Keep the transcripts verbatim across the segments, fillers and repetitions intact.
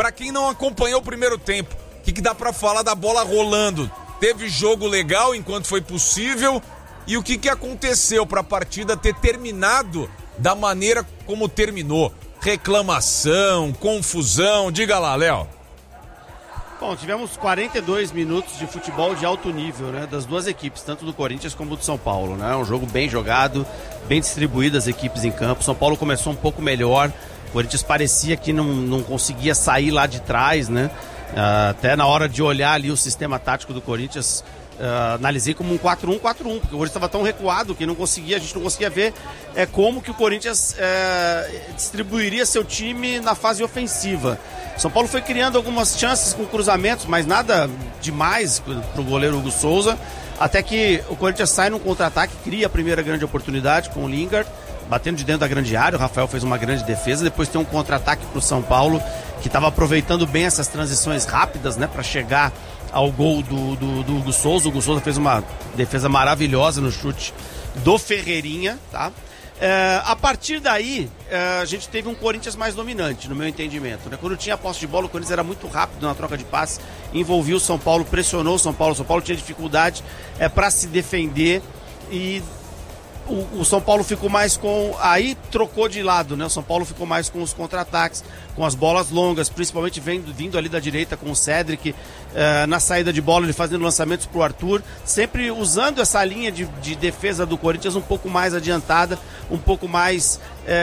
Pra quem não acompanhou o primeiro tempo, o que, que dá pra falar da bola rolando? Teve jogo legal enquanto foi possível, e o que, que aconteceu pra partida ter terminado da maneira como terminou? Reclamação, confusão, diga lá, Léo. Bom, tivemos quarenta e dois minutos de futebol de alto nível, né, das duas equipes, tanto do Corinthians como do São Paulo, né, um jogo bem jogado, bem distribuído as equipes em campo. São Paulo começou um pouco melhor, o Corinthians parecia que não, não conseguia sair lá de trás, né, uh, até na hora de olhar ali o sistema tático do Corinthians, uh, analisei como um quatro um quatro um, porque o Corinthians estava tão recuado que não conseguia, a gente não conseguia ver é, como que o Corinthians é, distribuiria seu time na fase ofensiva. São Paulo foi criando algumas chances com cruzamentos, mas nada demais para o goleiro Hugo Souza, até que o Corinthians sai num contra-ataque, cria a primeira grande oportunidade com o Lingard, batendo de dentro da grande área. O Rafael fez uma grande defesa, depois tem um contra-ataque para o São Paulo, que estava aproveitando bem essas transições rápidas, né, para chegar ao gol do, do, do Hugo Souza. O Hugo Souza fez uma defesa maravilhosa no chute do Ferreirinha, tá? É, a partir daí, é, a gente teve um Corinthians mais dominante, no meu entendimento, né? Quando tinha posse de bola, o Corinthians era muito rápido na troca de passes, envolvia o São Paulo, pressionou o São Paulo, o São Paulo tinha dificuldade é, para se defender, e o, o São Paulo ficou mais com... Aí trocou de lado, né? O São Paulo ficou mais com os contra-ataques, com as bolas longas, principalmente vindo, vindo ali da direita com o Cédric, uh, na saída de bola, ele fazendo lançamentos pro Arthur, sempre usando essa linha de, de defesa do Corinthians um pouco mais adiantada, um pouco mais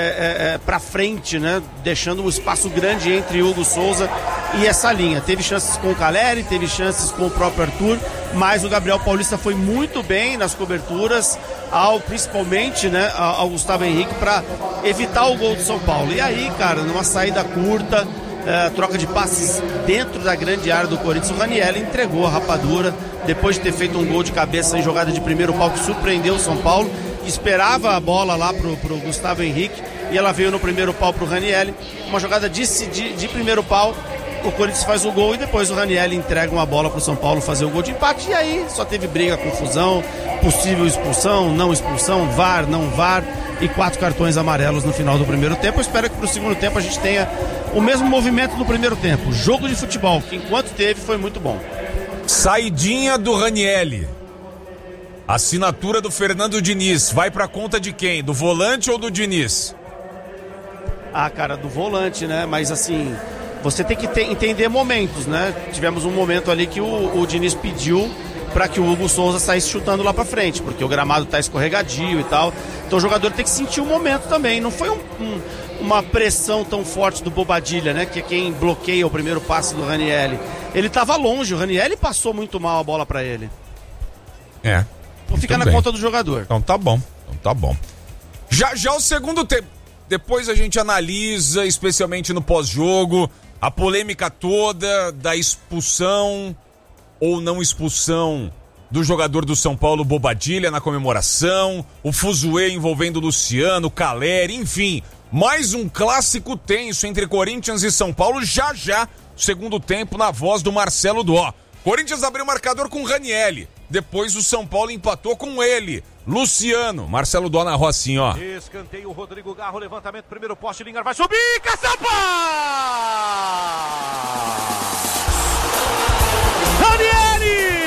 é, é, pra frente, né? Deixando um espaço grande entre Hugo Souza e essa linha. Teve chances com o Caleri, teve chances com o próprio Arthur, mas o Gabriel Paulista foi muito bem nas coberturas, ao, principalmente, né, ao Gustavo Henrique, para evitar o gol do São Paulo. E aí, cara, numa saída curta, é, troca de passes dentro da grande área do Corinthians, o Raniel entregou a rapadura, depois de ter feito um gol de cabeça em jogada de primeiro pau que surpreendeu o São Paulo, que esperava a bola lá pro, pro Gustavo Henrique, e ela veio no primeiro pau pro Raniel, uma jogada de, de, de primeiro pau. O Corinthians faz o gol e depois o Raniel entrega uma bola pro São Paulo fazer o gol de empate, e aí só teve briga, confusão, possível expulsão, não expulsão, V A R, não V A R, e quatro cartões amarelos no final do primeiro tempo. Eu espero que pro segundo tempo a gente tenha o mesmo movimento do primeiro tempo, jogo de futebol, que enquanto teve foi muito bom. Saidinha do Raniel, assinatura do Fernando Diniz, vai pra conta de quem? Do volante ou do Diniz? Ah, cara, do volante, né, mas assim... Você tem que ter, entender momentos, né? Tivemos um momento ali que o, o Diniz pediu para que o Hugo Souza saísse chutando lá para frente, porque o gramado tá escorregadio e tal. Então o jogador tem que sentir o momento também. Não foi um, um, uma pressão tão forte do Bobadilla, né? Que é quem bloqueia o primeiro passe do Raniel. Ele tava longe, o Raniel passou muito mal a bola para ele. É. Então fica na bem. Conta do jogador. Então tá bom, então tá bom. Já já o segundo tempo. Depois a gente analisa, especialmente no pós-jogo, a polêmica toda da expulsão ou não expulsão do jogador do São Paulo, Bobadilla, na comemoração, o fuzuê envolvendo o Luciano, Caleri, enfim, mais um clássico tenso entre Corinthians e São Paulo, já já, segundo tempo, na voz do Marcelo Dó. Corinthians abriu o marcador com o Raniel, depois o São Paulo empatou com ele, Luciano. Marcelo Dó narrou assim, ó. Escanteio, Rodrigo, Rodrigo, Garro, levantamento, primeiro poste, Lingard vai subir, caçapa!